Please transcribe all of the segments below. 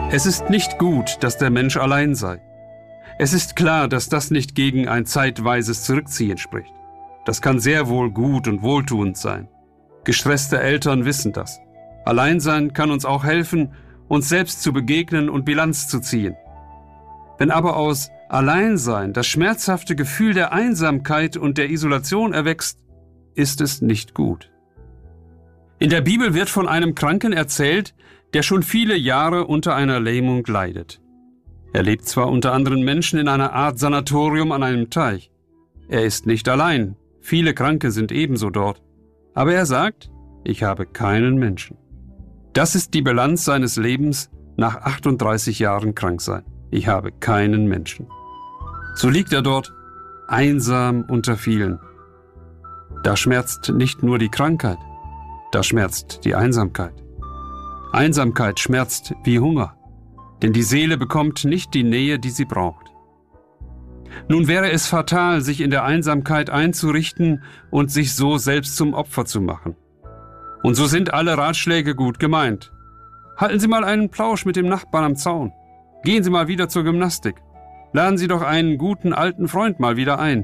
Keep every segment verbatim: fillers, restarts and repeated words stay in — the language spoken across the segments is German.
Es ist nicht gut, dass der Mensch allein sei. Es ist klar, dass das nicht gegen ein zeitweises Zurückziehen spricht. Das kann sehr wohl gut und wohltuend sein. Gestresste Eltern wissen das. Alleinsein kann uns auch helfen, uns selbst zu begegnen und Bilanz zu ziehen. Wenn aber aus Alleinsein das schmerzhafte Gefühl der Einsamkeit und der Isolation erwächst, ist es nicht gut. In der Bibel wird von einem Kranken erzählt, der schon viele Jahre unter einer Lähmung leidet. Er lebt zwar unter anderen Menschen in einer Art Sanatorium an einem Teich. Er ist nicht allein, viele Kranke sind ebenso dort. Aber er sagt, ich habe keinen Menschen. Das ist die Bilanz seines Lebens nach achtunddreißig Jahren Kranksein. Ich habe keinen Menschen. So liegt er dort, einsam unter vielen. Da schmerzt nicht nur die Krankheit, da schmerzt die Einsamkeit. Einsamkeit schmerzt wie Hunger, denn die Seele bekommt nicht die Nähe, die sie braucht. Nun wäre es fatal, sich in der Einsamkeit einzurichten und sich so selbst zum Opfer zu machen. Und so sind alle Ratschläge gut gemeint. Halten Sie mal einen Plausch mit dem Nachbarn am Zaun. Gehen Sie mal wieder zur Gymnastik. Laden Sie doch einen guten alten Freund mal wieder ein.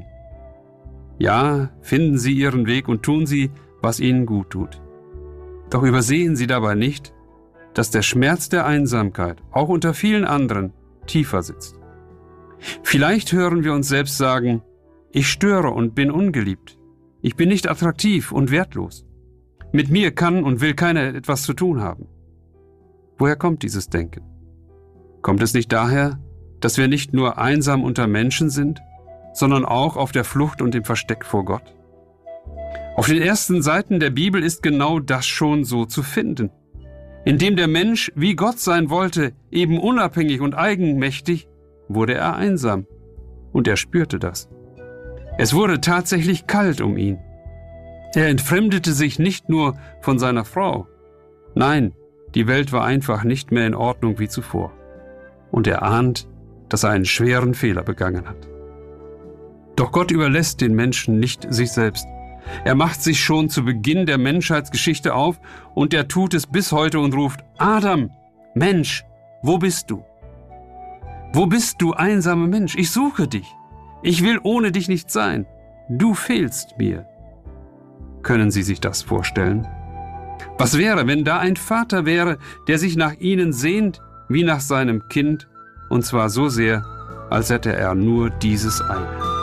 Ja, finden Sie Ihren Weg und tun Sie, was Ihnen gut tut. Doch übersehen Sie dabei nicht, dass der Schmerz der Einsamkeit auch unter vielen anderen tiefer sitzt. Vielleicht hören wir uns selbst sagen, ich störe und bin ungeliebt. Ich bin nicht attraktiv und wertlos. Mit mir kann und will keiner etwas zu tun haben. Woher kommt dieses Denken? Kommt es nicht daher, dass wir nicht nur einsam unter Menschen sind, sondern auch auf der Flucht und im Versteck vor Gott? Auf den ersten Seiten der Bibel ist genau das schon so zu finden. Indem der Mensch, wie Gott sein wollte, eben unabhängig und eigenmächtig, wurde er einsam. Und er spürte das. Es wurde tatsächlich kalt um ihn. Er entfremdete sich nicht nur von seiner Frau. Nein, die Welt war einfach nicht mehr in Ordnung wie zuvor. Und er ahnt, dass er einen schweren Fehler begangen hat. Doch Gott überlässt den Menschen nicht sich selbst. Er macht sich schon zu Beginn der Menschheitsgeschichte auf und er tut es bis heute und ruft, Adam, Mensch, wo bist du? Wo bist du, einsamer Mensch? Ich suche dich. Ich will ohne dich nicht sein. Du fehlst mir. Können Sie sich das vorstellen? Was wäre, wenn da ein Vater wäre, der sich nach Ihnen sehnt, wie nach seinem Kind, und zwar so sehr, als hätte er nur dieses eine.